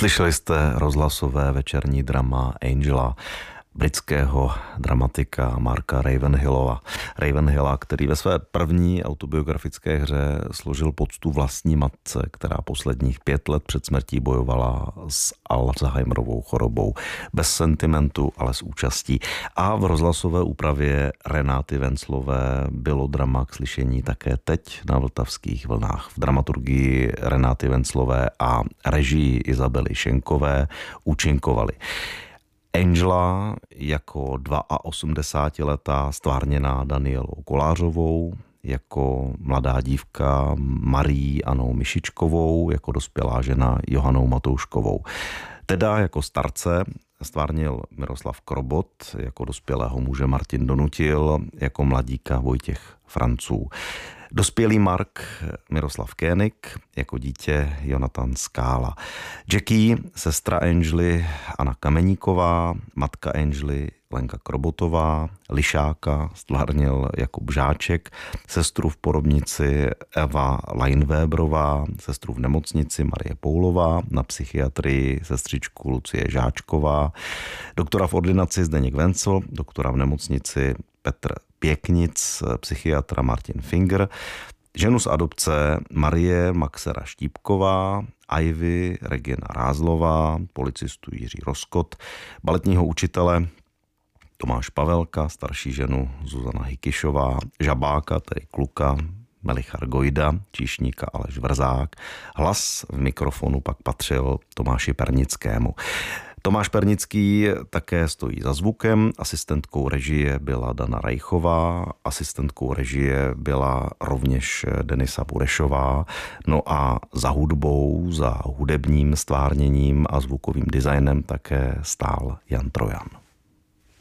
Slyšeli jste rozhlasové večerní drama Angela britského dramatika Marka Ravenhilla, který ve své první autobiografické hře složil poctu vlastní matce, která posledních 5 let před smrtí bojovala s Alzheimerovou chorobou. Bez sentimentu, ale s účastí. A v rozhlasové úpravě Renáty Venclové bylo drama k slyšení také teď na Vltavských vlnách. V dramaturgii Renáty Venclové a režii Izabely Šenkové účinkovali Angela jako 82letá stvárněná Danielou Kolářovou, jako mladá dívka Marí Annou Myšičkovou, jako dospělá žena Johanou Matouškovou. Teda jako starce stvárnil Miroslav Krobot, jako dospělého muže Martin Donutil, jako mladíka Vojtěch Franců. Dospělý Mark Miroslav Kénik, jako dítě Jonatan Skála. Jackie, sestra Angely Anna Kameníková, matka Angely Lenka Krobotová, Lišáka stvárnil Jakub Žáček, sestru v porodnici Eva Leinweberová, sestru v nemocnici Marie Poulová, na psychiatrii sestřičku Lucie Žáčková, doktora v ordinaci Zdeněk Vencel, doktora v nemocnici Petr Pěknic, psychiatra Martin Finger, ženu z adopce Marie Maxera Štípková, Ivy Regina Rázlová, policistu Jiří Roskot, baletního učitele Tomáš Pavelka, starší ženu Zuzana Hykyšová, žabáka, tedy kluka Melichar Gojda, číšníka Aleš Vrzák. Hlas v mikrofonu pak patřil Tomáši Pernickému. Tomáš Pernický také stojí za zvukem, asistentkou režie byla Dana Rajchová, asistentkou režie byla rovněž Denisa Burešová, no a za hudbou, za hudebním stvárněním a zvukovým designem také stál Jan Trojan.